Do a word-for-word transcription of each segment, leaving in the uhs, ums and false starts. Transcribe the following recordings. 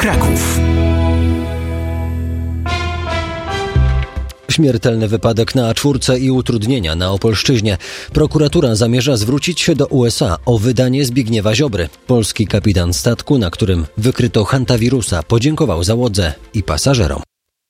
Kraków. Śmiertelny wypadek na A cztery i utrudnienia na Opolszczyźnie. Prokuratura zamierza zwrócić się do U S A o wydanie Zbigniewa Ziobry. Polski kapitan statku, na którym wykryto hantawirusa, podziękował załodze i pasażerom.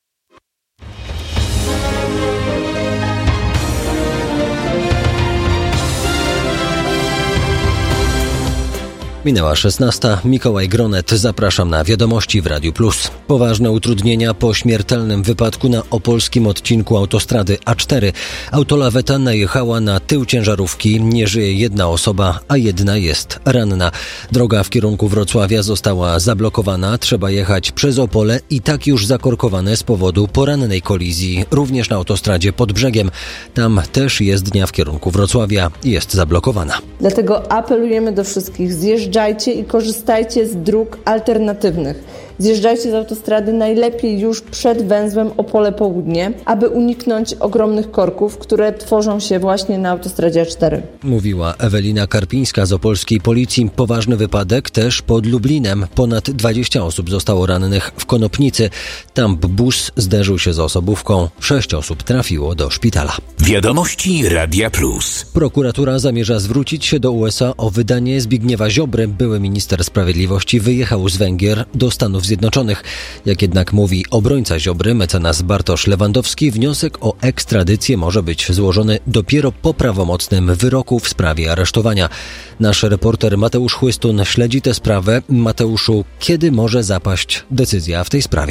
Minęła szesnasta. Mikołaj Gronet. Zapraszam na wiadomości w Radiu Plus. Poważne utrudnienia po śmiertelnym wypadku na opolskim odcinku autostrady A cztery. Autolaweta najechała na tył ciężarówki. Nie żyje jedna osoba, a jedna jest ranna. Droga w kierunku Wrocławia została zablokowana. Trzeba jechać przez Opole i tak już zakorkowane z powodu porannej kolizji. Również na autostradzie pod brzegiem. Tam też jezdnia w kierunku Wrocławia jest zablokowana. Dlatego apelujemy do wszystkich. Zjeżdżajcie i korzystajcie z dróg alternatywnych. Zjeżdżajcie z autostrady najlepiej już przed węzłem Opole Południe, aby uniknąć ogromnych korków, które tworzą się właśnie na autostradzie A cztery. Mówiła Ewelina Karpińska z opolskiej policji. Poważny wypadek też pod Lublinem. Ponad dwadzieścia osób zostało rannych w Konopnicy. Tam bus zderzył się z osobówką. Sześć osób trafiło do szpitala. Wiadomości Radia Plus. Prokuratura zamierza zwrócić się do U S A o wydanie Zbigniewa Ziobry. Były minister sprawiedliwości wyjechał z Węgier do Stanów Zjednoczonych. Jak jednak mówi obrońca Ziobry, mecenas Bartosz Lewandowski, wniosek o ekstradycję może być złożony dopiero po prawomocnym wyroku w sprawie aresztowania. Nasz reporter Mateusz Chłystun śledzi tę sprawę. Mateuszu, kiedy może zapaść decyzja w tej sprawie?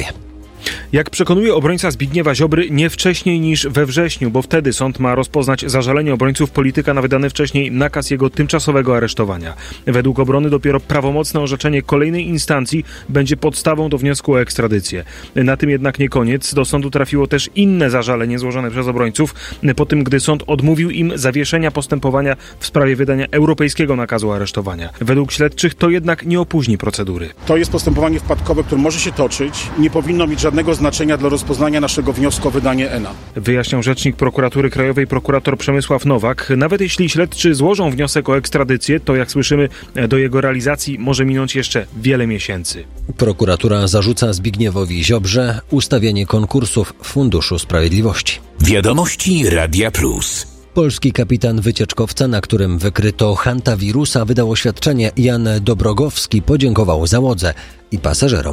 Jak przekonuje obrońca Zbigniewa Ziobry, nie wcześniej niż we wrześniu, bo wtedy sąd ma rozpoznać zażalenie obrońców polityka na wydany wcześniej nakaz jego tymczasowego aresztowania. Według obrony dopiero prawomocne orzeczenie kolejnej instancji będzie podstawą do wniosku o ekstradycję. Na tym jednak nie koniec. Do sądu trafiło też inne zażalenie złożone przez obrońców, po tym gdy sąd odmówił im zawieszenia postępowania w sprawie wydania europejskiego nakazu aresztowania. Według śledczych to jednak nie opóźni procedury. To jest postępowanie wpadkowe, które może się toczyć. Nie powinno mieć żadnego znaczenia dla rozpoznania naszego wniosku o wydanie E N A. Wyjaśniał rzecznik Prokuratury Krajowej prokurator Przemysław Nowak. Nawet jeśli śledczy złożą wniosek o ekstradycję, to jak słyszymy, do jego realizacji może minąć jeszcze wiele miesięcy. Prokuratura zarzuca Zbigniewowi Ziobrze ustawienie konkursów w Funduszu Sprawiedliwości. Wiadomości Radia Plus. Polski kapitan wycieczkowca, na którym wykryto hantawirusa, wydał oświadczenie. Jan Dobrogowski podziękował załodze i pasażerom.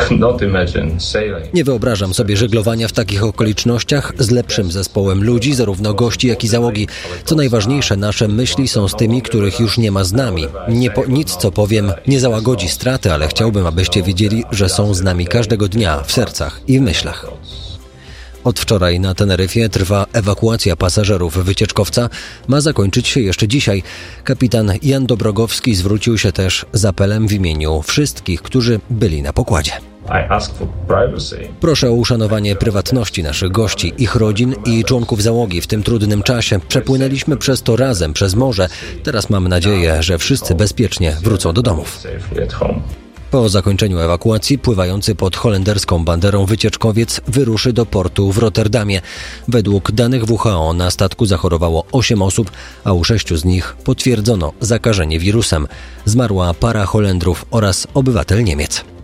Nie wyobrażam sobie żeglowania w takich okolicznościach z lepszym zespołem ludzi, zarówno gości, jak i załogi. Co najważniejsze, nasze myśli są z tymi, których już nie ma z nami. Nie po, nic, co powiem, nie załagodzi straty, ale chciałbym, abyście wiedzieli, że są z nami każdego dnia w sercach i w myślach. Od wczoraj na Teneryfie trwa ewakuacja pasażerów wycieczkowca. Ma zakończyć się jeszcze dzisiaj. Kapitan Jan Dobrogowski zwrócił się też z apelem w imieniu wszystkich, którzy byli na pokładzie. Proszę o uszanowanie prywatności naszych gości, ich rodzin i członków załogi w tym trudnym czasie. Przepłynęliśmy przez to razem, przez morze. Teraz mam nadzieję, że wszyscy bezpiecznie wrócą do domów. Po zakończeniu ewakuacji pływający pod holenderską banderą wycieczkowiec wyruszy do portu w Rotterdamie. Według danych W H O na statku zachorowało osiem osób, a u sześciu z nich potwierdzono zakażenie wirusem. Zmarła para Holendrów oraz obywatel Niemiec.